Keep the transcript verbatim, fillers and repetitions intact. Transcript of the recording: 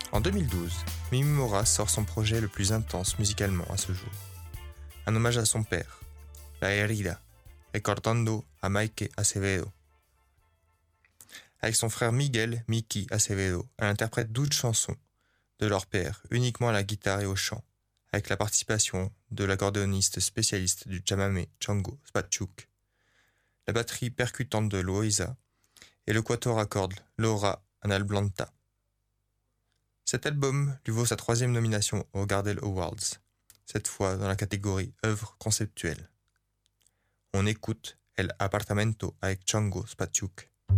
En deux mille douze, Mimi Mora sort son projet le plus intense musicalement à ce jour. Un hommage à son père, La Herida, recordando a Mike Acevedo. Avec son frère Miguel Miki Acevedo, elle interprète douze chansons de leur père, uniquement à la guitare et au chant, avec la participation de l'accordéoniste spécialiste du chamamé Django Spatchouk, la batterie percutante de Loïza et le quatuor à cordes Laura Analblanta. Cet album lui vaut sa troisième nomination aux Gardel Awards, cette fois dans la catégorie œuvre conceptuelle. On écoute El Apartamento avec Django Spatchouk.